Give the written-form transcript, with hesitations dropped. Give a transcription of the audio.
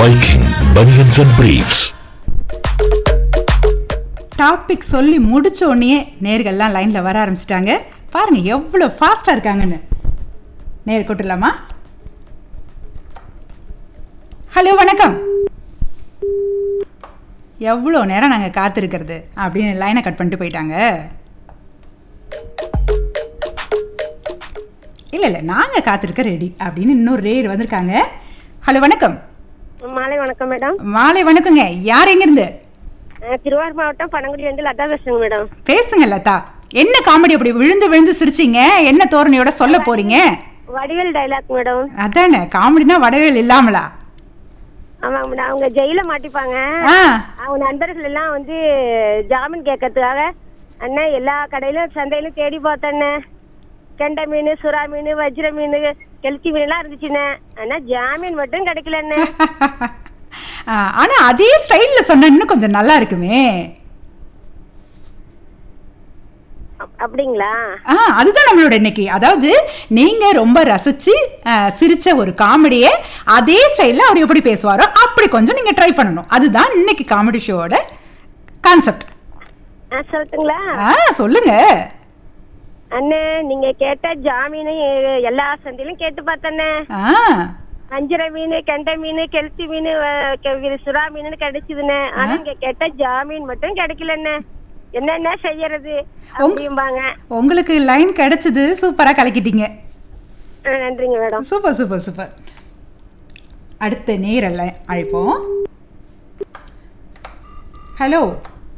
Viking Bunions and Briefs. Topic சொல்லி முடிச்ச உடனே நேர்கள்லாம் லைன்ல வர ஆரம்பிச்சிட்டாங்க. பாருங்க எவ்வளவு ஃபாஸ்டா இருக்காங்கன்னு. நேர் கூட்டலாமா? ஹலோ வணக்கம். எவ்வளோ நேரம் நாங்கள் காத்திருக்கிறது அப்படின்னு லைனை கட் பண்ணிட்டு போயிட்டாங்க. இல்லை நாங்கள் காத்திருக்க ரெடி அப்படின்னு இன்னொரு ரேர் வந்திருக்காங்க. ஹலோ வணக்கம். மாலை வணக்கம் மேடம். மாலை வணக்கங்க. யார் எங்கிருந்து? திருவாரூர் மாவட்டம் பனங்குடியிலிருந்து லதா பேசுங்க மேடம். பேசுங்க லதா. என்ன காமெடி அப்படி விழுந்து விழுந்து சிரிச்சிங்க? என்ன தோரணையோட சொல்ல போறீங்க? Vadivel dialogue madam. அதானே காமெடினா வடிவேல் இல்லாமலா? ஆமாங்க மேடம். அவங்க ஜெயில மாட்டிப்பாங்க. அவங்க நண்பர்கள் எல்லாம் வந்து ஜாமீன் கேட்கறதுக்காக அண்ணன் எல்லா கடையிலும் சந்தையிலும் தேடி பார்த்தேன்னு கெண்டை மீன், சுறா மீன், வஜ்ர மீன், கெளுத்தி மீன் எல்லாம் இருந்துச்சுன்னு. ஆனா ஜாமீன் மட்டும் கிடைக்கலன்னு. ஆனா அதே ஸ்டைல்ல சொன்ன இன்னும் கொஞ்சம் நல்லா இருக்குமே. அப்படிங்களா? அதுதான் நம்மளோட இன்னைக்கு. அதாவது நீங்க ரொம்ப ரசிச்சு சிரிச்ச ஒரு காமெடியை அதே ஸ்டைல்ல அவர் எப்படி பேசுவாரோ அப்படி கொஞ்சம் நீங்க ட்ரை பண்ணணும். அதுதான் இன்னைக்கு காமெடி ஷோவோட கான்செப்ட். சொல்லட்டுங்களா? சொல்லுங்க. அண்ணே நீங்க கேட்ட ஜாமீன் எல்லா சந்தையிலும் கேட்டு பார்த்தண்ணே. வஞ்சிர மீன், கெண்டை மீன், கெளுத்தி மீன், சுறா மீன் கிடைச்சதுன்னு. ஆனா இங்க கேட்ட ஜாமீன் மட்டும் கிடைக்கலன்னு. என்னென்ன செய்யறது அப்படிம்பாங்க. உங்களுக்கு லைன் கிடைச்சது, சூப்பரா கலக்கிட்டீங்க. நன்றிங்க மேடம். Super super super. அடுத்த நேரல்ல அழைப்போம். ஹலோ